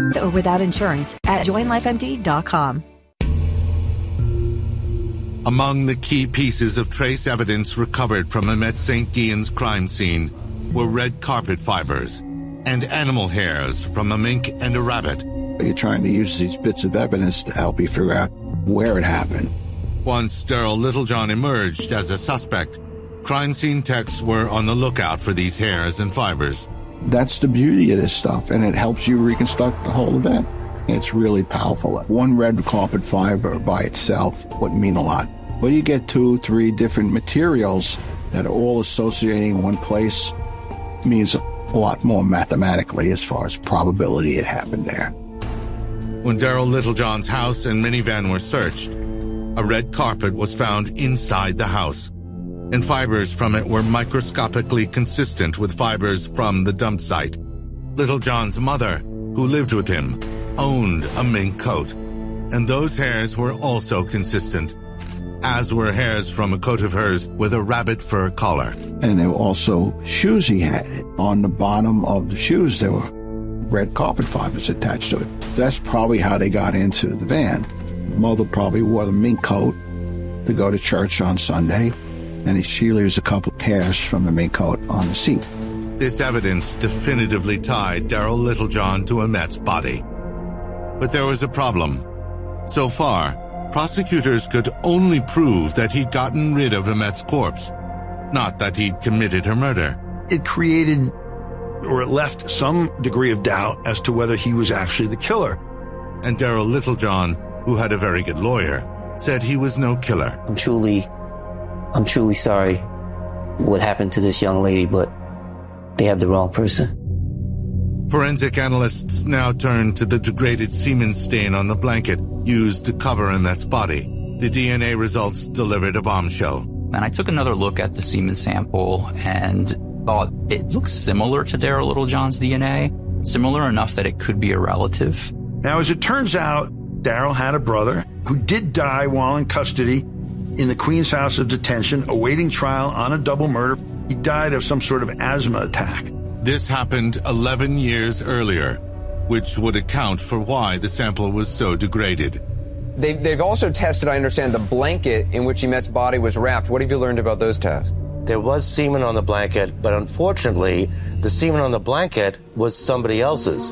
or without insurance at joinlifemd.com. Among the key pieces of trace evidence recovered from Imette St. Guillen's crime scene were red carpet fibers and animal hairs from a mink and a rabbit. You're trying to use these bits of evidence to help you figure out where it happened. Once Daryl Littlejohn emerged as a suspect, crime scene techs were on the lookout for these hairs and fibers. That's the beauty of this stuff, and it helps you reconstruct the whole event. It's really powerful. One red carpet fiber by itself wouldn't mean a lot. But you get 2, 3 different materials that are all associating one place means a lot more mathematically as far as probability it happened there. When Daryl Littlejohn's house and minivan were searched, a red carpet was found inside the house, and fibers from it were microscopically consistent with fibers from the dump site. Littlejohn's mother, who lived with him, owned a mink coat, and those hairs were also consistent, as were hairs from a coat of hers with a rabbit fur collar. And there were also shoes he had. On the bottom of the shoes, there were red carpet fibers attached to it. That's probably how they got into the van. Mother probably wore the mink coat to go to church on Sunday, and she leaves a couple of hairs from the mink coat on the seat. This evidence definitively tied Daryl Littlejohn to Imette's body. But there was a problem. So far, prosecutors could only prove that he'd gotten rid of Imette's corpse, not that he'd committed her murder. It created, or it left some degree of doubt as to whether he was actually the killer. And Daryl Littlejohn, who had a very good lawyer, said he was no killer. I'm truly sorry what happened to this young lady, but they have the wrong person. Forensic analysts now turn to the degraded semen stain on the blanket used to cover Imette's body. The DNA results delivered a bombshell. And I took another look at the semen sample and thought it looks similar to Daryl Littlejohn's DNA, similar enough that it could be a relative. Now, as it turns out, Daryl had a brother who did die while in custody in the Queens House of Detention, awaiting trial on a double murder. He died of some sort of asthma attack. This happened 11 years earlier, which would account for why the sample was so degraded. They've also tested, I understand, the blanket in which Imette's body was wrapped. What have you learned about those tests? There was semen on the blanket, but unfortunately, the semen on the blanket was somebody else's.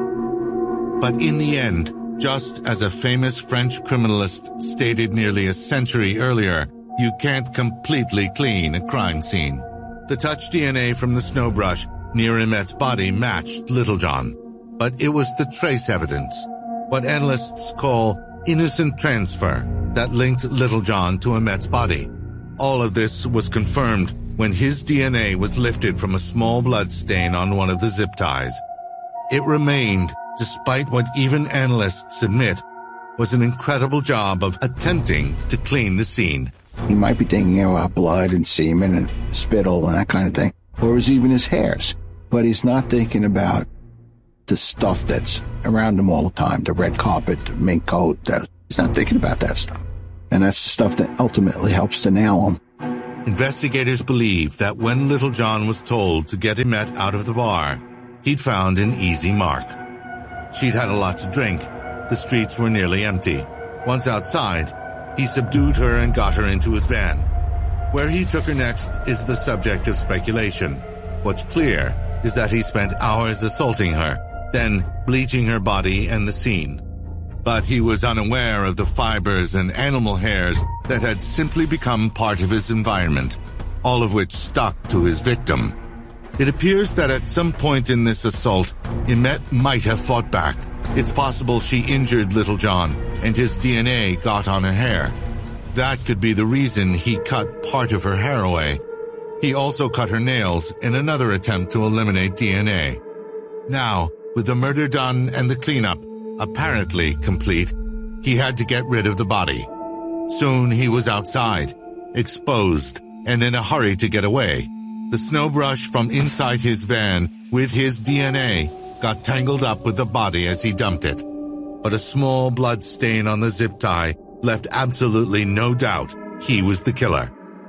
But in the end, just as a famous French criminalist stated nearly a century earlier, you can't completely clean a crime scene. The touch DNA from the snow brush near Imette's body matched Littlejohn, but it was the trace evidence, what analysts call innocent transfer, that linked Littlejohn to Imette's body. All of this was confirmed when his DNA was lifted from a small blood stain on one of the zip ties. It remained, despite what even analysts admit, was an incredible job of attempting to clean the scene. He might be thinking about blood and semen and spittle and that kind of thing, or even his hairs. But he's not thinking about the stuff that's around him all the time, the red carpet, the mink coat. He's not thinking about that stuff. And that's the stuff that ultimately helps to nail him. Investigators believe that when Littlejohn was told to get Imette out of the bar, he'd found an easy mark. She'd had a lot to drink. The streets were nearly empty. Once outside, he subdued her and got her into his van. Where he took her next is the subject of speculation. What's clear is that he spent hours assaulting her, then bleaching her body and the scene. But he was unaware of the fibers and animal hairs that had simply become part of his environment, all of which stuck to his victim. It appears that at some point in this assault, Imette might have fought back. It's possible she injured Littlejohn, and his DNA got on her hair. That could be the reason he cut part of her hair away. He also cut her nails in another attempt to eliminate DNA. Now, with the murder done and the cleanup apparently complete, he had to get rid of the body. Soon he was outside, exposed, and in a hurry to get away. The snow brush from inside his van with his DNA got tangled up with the body as he dumped it. But a small blood stain on the zip tie left absolutely no doubt he was the killer.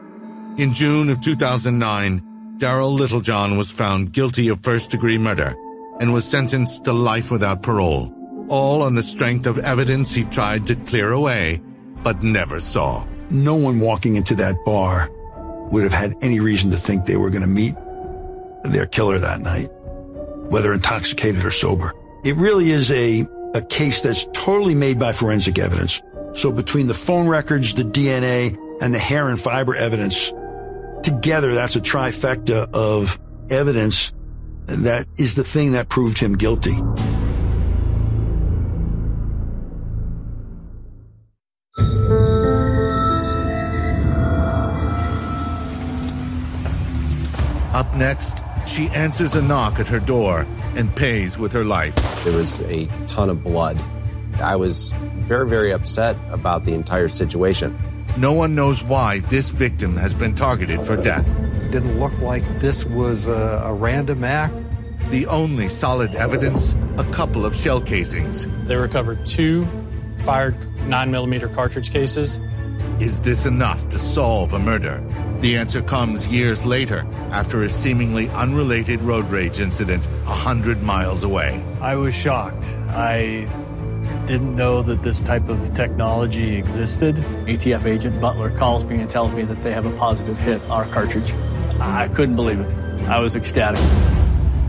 In June of 2009, Daryl Littlejohn was found guilty of first-degree murder and was sentenced to life without parole. all on the strength of evidence he tried to clear away, but never saw. No one walking into that bar would have had any reason to think they were going to meet their killer that night, whether intoxicated or sober. It really is a case that's totally made by forensic evidence. So between the phone records, the DNA, and the hair and fiber evidence, together that's a trifecta of evidence that is the thing that proved him guilty. Up next, she answers a knock at her door and pays with her life. There was a ton of blood. I was very, very upset about the entire situation. No one knows why this victim has been targeted for death. Didn't look like this was a random act. The only solid evidence, a couple of shell casings. They recovered 2 fired 9mm cartridge cases. Is this enough to solve a murder? The answer comes years later, after a seemingly unrelated road rage incident 100 miles away. I was shocked. I didn't know that this type of technology existed. ATF agent Butler calls me and tells me that they have a positive hit on our cartridge. I couldn't believe it. I was ecstatic.